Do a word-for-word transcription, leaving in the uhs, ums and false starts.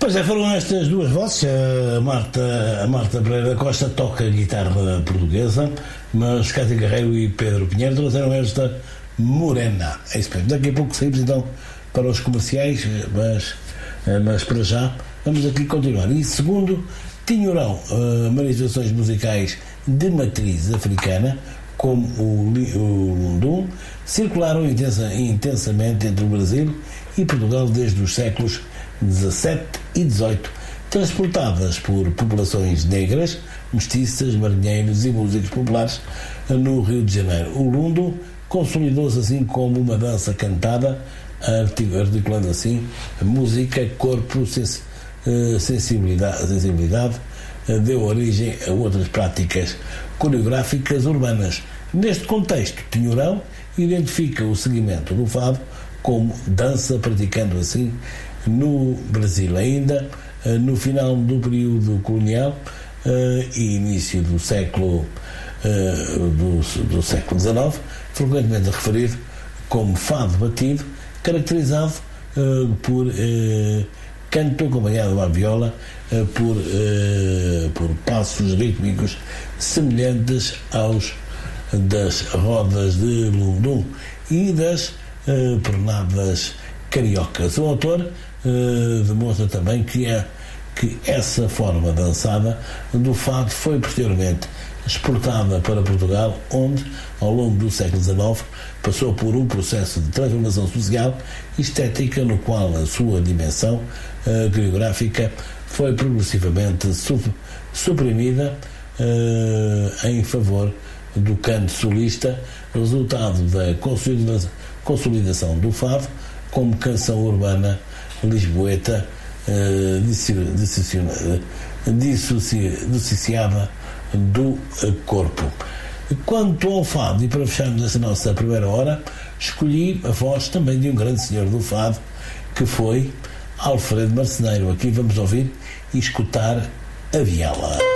Pois é, foram estas duas vozes. A Marta, a Marta Pereira da Costa toca guitarra portuguesa, mas Cátia Guerreiro e Pedro Pinheiro trouxeram esta Morena. É isso mesmo. Daqui a pouco saímos então para os comerciais, mas, mas para já vamos aqui continuar. E segundo, Tinhorão, uh, manifestações musicais de matriz africana, como o, o Lundum, circularam intensa, intensamente entre o Brasil e Portugal desde os séculos dezassete e dezoito, transportadas por populações negras, mestiças, marinheiros e músicos populares no Rio de Janeiro. O Lundo consolidou-se assim como uma dança cantada, articulando assim a música, corpo, sens sensibilidade, sensibilidade, deu origem a outras práticas coreográficas urbanas. Neste contexto, Tinhorão identifica o segmento do fado como dança, praticando assim no Brasil. Ainda no final do período colonial e início do século do, do século dezenove, frequentemente referido como fado batido, caracterizado por canto acompanhado à viola, por, por passos rítmicos semelhantes aos das rodas de Lundum e das pernadas cariocas. O autor uh, demonstra também que, é, que essa forma dançada do fado foi posteriormente exportada para Portugal, onde, ao longo do século dezenove, passou por um processo de transformação social e estética, no qual a sua dimensão uh, coreográfica foi progressivamente su suprimida uh, em favor do canto solista, resultado da consolidação, consolidação do fado como canção urbana lisboeta uh, dissociada do corpo. Quanto ao fado, e para fecharmos esta nossa primeira hora, escolhi a voz também de um grande senhor do fado, que foi Alfredo Marceneiro. Aqui vamos ouvir e escutar a viola.